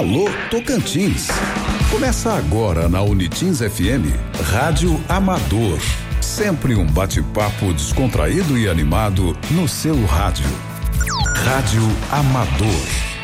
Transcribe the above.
Alô, Tocantins. Começa agora na Unitins FM, Rádio Amador. Sempre um bate-papo descontraído e animado no seu rádio. Rádio Amador.